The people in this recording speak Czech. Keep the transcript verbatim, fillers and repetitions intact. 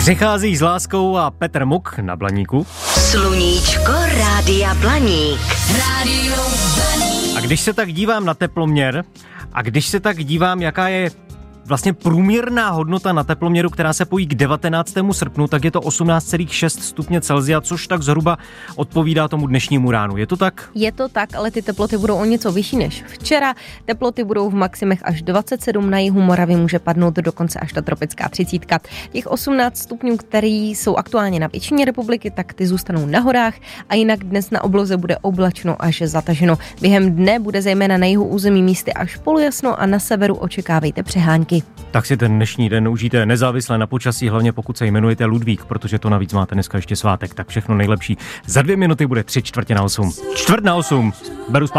Přichází s láskou a Petr Muk na Blaníku. Sluníčko Rádia Blaník. Rádio Blaník. A když se tak dívám na teploměr a když se tak dívám, jaká je vlastně průměrná hodnota na teploměru, která se pojí k devatenáctému srpnu, tak je to osmnáct celá šest stupně Celsia, což tak zhruba odpovídá tomu dnešnímu ránu. Je to tak? Je to tak, ale ty teploty budou o něco vyšší než včera. Teploty budou v maximech až dvacet sedm, na jihu Moravy může padnout dokonce až ta tropická třicítka. Těch osmnáct stupňů, které jsou aktuálně na většině republiky, tak ty zůstanou na horách a jinak dnes na obloze bude oblačno až zataženo. Během dne bude zejména na jihu území místy až polojasno a na severu očekávejte přehánky. Tak si ten dnešní den užijte nezávisle na počasí, hlavně pokud se jmenujete Ludvík, protože to navíc máte dneska ještě svátek, tak všechno nejlepší. Za dvě minuty bude tři čtvrtě na osm. Čtvrt na osm. Beru zpátky.